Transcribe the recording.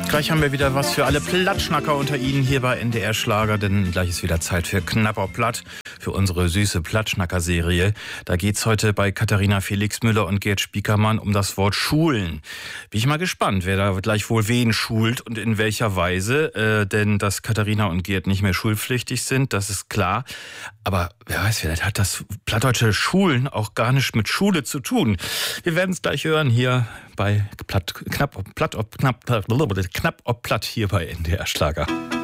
Gleich haben wir wieder was für alle Plattschnacker unter Ihnen hier bei NDR Schlager, denn gleich ist wieder Zeit für Knapp auf Platt, für unsere süße Plattschnacker-Serie. Da geht's heute bei Katharina Felix Müller und Gerd Spiekermann um das Wort Schulen. Bin ich mal gespannt, wer da gleich wohl wen schult und in welcher Weise, denn dass Katharina und Gerd nicht mehr schulpflichtig sind, das ist klar. Aber wer weiß, vielleicht hat das plattdeutsche Schulen auch gar nichts mit Schule zu tun. Wir werden es gleich hören hier bei Knapp ob Platt hier bei NDR Schlager.